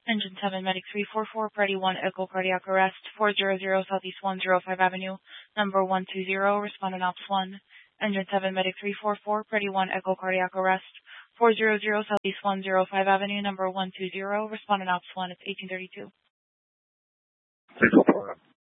Engine 7 Medic 344, Party 1 Echo Cardiac Arrest, 400 Southeast 105 Avenue, number 120, respondent Ops 1. Engine 7 Medic 344, Party 1 Echo Cardiac Arrest, 400 Southeast 105 Avenue, number 120, respondent Ops 1. It's 1832. 344.